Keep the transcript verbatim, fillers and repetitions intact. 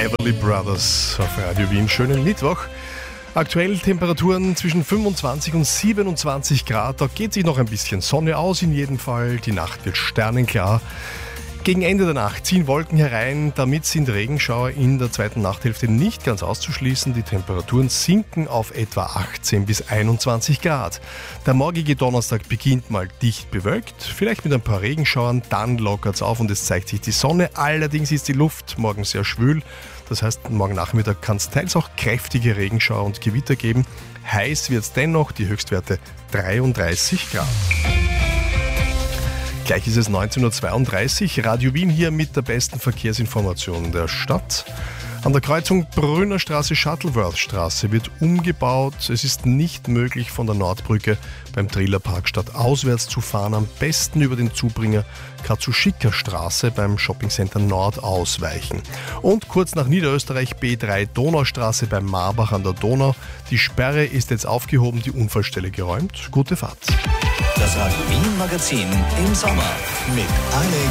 Everly Brothers auf Radio Wien. Schönen Mittwoch. Aktuell Temperaturen zwischen fünfundzwanzig und siebenundzwanzig Grad. Da geht sich noch ein bisschen Sonne aus in jedem Fall. Die Nacht wird sternenklar. Gegen Ende der Nacht ziehen Wolken herein. Damit sind Regenschauer in der zweiten Nachthälfte nicht ganz auszuschließen. Die Temperaturen sinken auf etwa achtzehn bis einundzwanzig Grad. Der morgige Donnerstag beginnt mal dicht bewölkt, vielleicht mit ein paar Regenschauern, dann lockert es auf und es zeigt sich die Sonne. Allerdings ist die Luft morgen sehr schwül. Das heißt, morgen Nachmittag kann es teils auch kräftige Regenschauer und Gewitter geben. Heiß wird es dennoch, die Höchstwerte dreiunddreißig Grad. Gleich ist es neunzehn Uhr zweiunddreißig, Radio Wien hier mit der besten Verkehrsinformation der Stadt. An der Kreuzung Brünner Straße, Shuttleworth Straße wird umgebaut. Es ist nicht möglich, von der Nordbrücke beim Trailer Parkstadt auswärts zu fahren. Am besten über den Zubringer Katzuschika Straße beim Shoppingcenter Nord ausweichen. Und kurz nach Niederösterreich B drei Donaustraße beim Marbach an der Donau. Die Sperre ist jetzt aufgehoben, die Unfallstelle geräumt. Gute Fahrt. Das Radio Wien Magazin im Sommer mit Alex